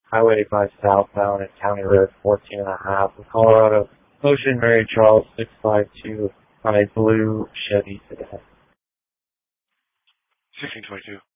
Highway 85 southbound at County Road 14.5 with Colorado. Ocean Mary Charles 652 on a blue Chevy sedan. 1622.